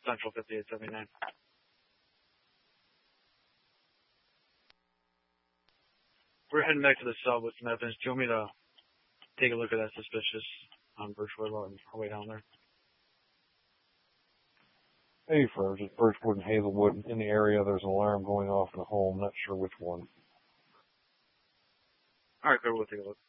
Central 5879. We're heading back to the sub with some evidence. Do you want me to take a look at that suspicious Birchwood on our way down there? Hey, first, it's Birchwood and Hazelwood in the area. There's an alarm going off in the home. Not sure which one. All right, good. We'll take a look.